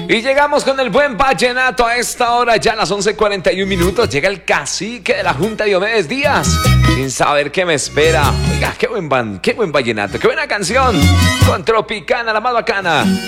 Y llegamos con el buen vallenato a esta hora, ya a las 11:41. Llega el cacique de la Junta, Diomedes Díaz, sin saber qué me espera. Oiga, qué buen vallenato, qué buena canción. Con Tropicana, la más bacana.